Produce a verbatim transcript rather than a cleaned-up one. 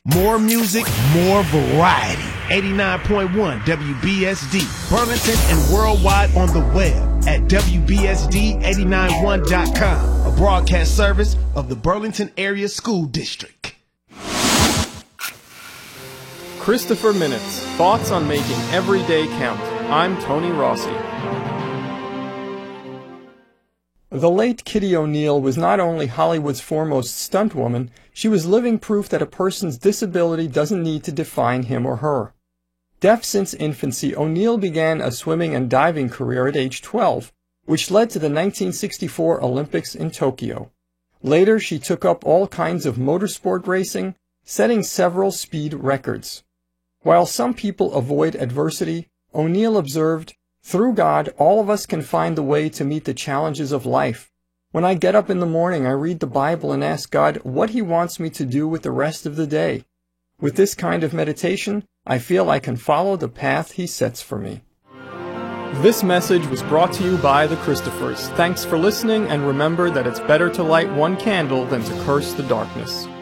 More music, more variety. eighty-nine point one W B S D, Burlington and worldwide on the web at W B S D eight nine one dot com, a broadcast service of the Burlington Area School District. Christopher Minutes, thoughts on making every day count. I'm Tony Rossi. The late Kitty O'Neil was not only Hollywood's foremost stunt woman, she was living proof that a person's disability doesn't need to define him or her. Deaf since infancy, O'Neil began a swimming and diving career at age twelve, which led to the nineteen sixty-four Olympics in Tokyo. Later, she took up all kinds of motorsport racing, setting several speed records. While some people avoid adversity, O'Neil observed, "Through God, all of us can find the way to meet the challenges of life. When I get up in the morning, I read the Bible and ask God what He wants me to do with the rest of the day. With this kind of meditation, I feel I can follow the path He sets for me." This message was brought to you by the Christophers. Thanks for listening, and remember that it's better to light one candle than to curse the darkness.